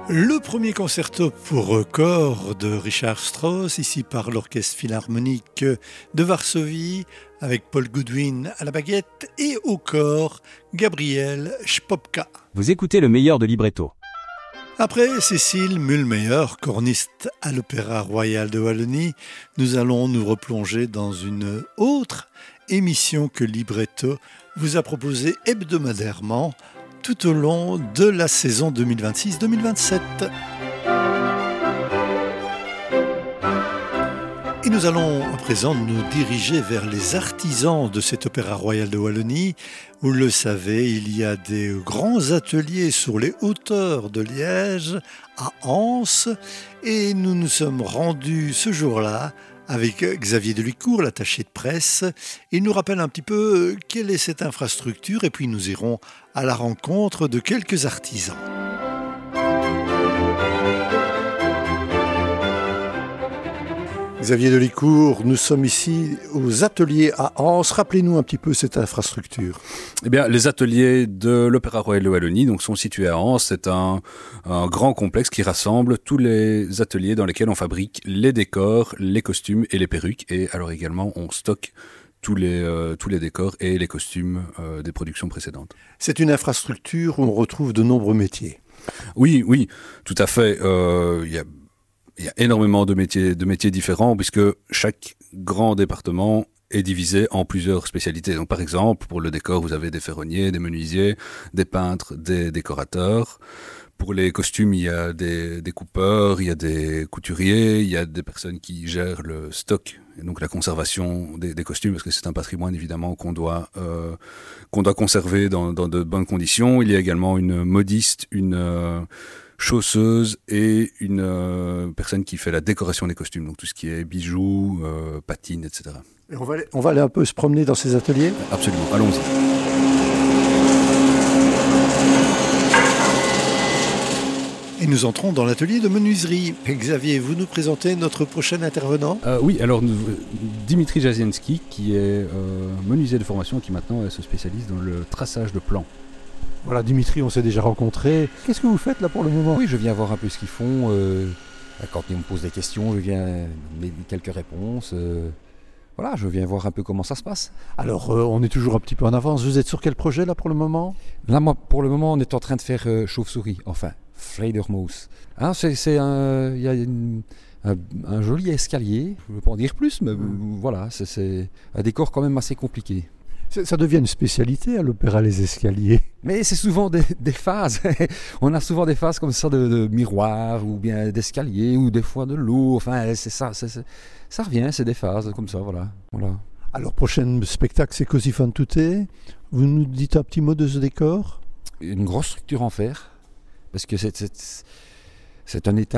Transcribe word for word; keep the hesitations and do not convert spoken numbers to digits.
Le premier concerto pour corps de Richard Strauss, ici par l'Orchestre Philharmonique de Varsovie, avec Paul Goodwin à la baguette et au corps Gabriel Špopka. Vous écoutez le meilleur de libretto. Après Cécile Mühlmeyer, corniste à l'Opéra Royal de Wallonie, nous allons nous replonger dans une autre émission que Libretto vous a proposée hebdomadairement tout au long de la saison deux mille vingt-six deux mille vingt-sept. Et nous allons à présent nous diriger vers les artisans de cet Opéra Royal de Wallonie. Vous le savez, il y a des grands ateliers sur les hauteurs de Liège, à Anse, et nous nous sommes rendus ce jour-là avec Xavier Delicourt, l'attaché de presse. Il nous rappelle un petit peu quelle est cette infrastructure et puis nous irons à la rencontre de quelques artisans. Xavier Delicourt, nous sommes ici aux ateliers à Anse. Rappelez-nous un petit peu cette infrastructure. Eh bien, les ateliers de l'Opéra Royal de Wallonie donc, sont situés à Anse. C'est un, un grand complexe qui rassemble tous les ateliers dans lesquels on fabrique les décors, les costumes et les perruques. Et alors également, on stocke tous les, euh, tous les décors et les costumes euh, des productions précédentes. C'est une infrastructure où on retrouve de nombreux métiers. Oui, oui, tout à fait. Euh, il y a Il y a énormément de métiers, de métiers différents puisque chaque grand département est divisé en plusieurs spécialités. Donc, par exemple, pour le décor, vous avez des ferronniers, des menuisiers, des peintres, des décorateurs. Pour les costumes, il y a des, des coupeurs, il y a des couturiers, il y a des personnes qui gèrent le stock et donc la conservation des, des costumes parce que c'est un patrimoine évidemment qu'on doit, euh, qu'on doit conserver dans, dans de bonnes conditions. Il y a également une modiste, une... Euh, chausseuse et une euh, personne qui fait la décoration des costumes, donc tout ce qui est bijoux, euh, patines, et cetera. Et on va aller, on va aller un peu se promener dans ces ateliers ? Absolument, allons-y. Et nous entrons dans l'atelier de menuiserie. Et Xavier, vous nous présentez notre prochain intervenant ? euh, Oui, alors nous, Dimitri Jazienski, qui est euh, menuisier de formation et qui maintenant se spécialise dans le traçage de plans. Voilà, Dimitri, on s'est déjà rencontrés. Qu'est-ce que vous faites là pour le moment ? Oui, je viens voir un peu ce qu'ils font. Euh, quand ils me posent des questions, je viens donner quelques réponses. Euh, voilà, je viens voir un peu comment ça se passe. Alors, euh, on est toujours un petit peu en avance. Vous êtes sur quel projet là pour le moment ? Là, moi, pour le moment, on est en train de faire euh, chauve-souris, enfin, Fledermaus. Hein, c'est, c'est un, y a une, un, un joli escalier. Je ne veux pas en dire plus, mais mmh. voilà, c'est, c'est un décor quand même assez compliqué. Ça devient une spécialité à l'opéra, les escaliers. Mais c'est souvent des, des phases. On a souvent des phases comme ça de, de miroirs ou bien d'escaliers ou des fois de l'eau. Enfin, c'est ça, c'est, c'est, ça revient, c'est des phases comme ça, voilà. voilà. Alors, prochain spectacle, c'est Così fan tutte. Vous nous dites un petit mot de ce décor ? Une grosse structure en fer, parce que c'est, c'est, c'est un état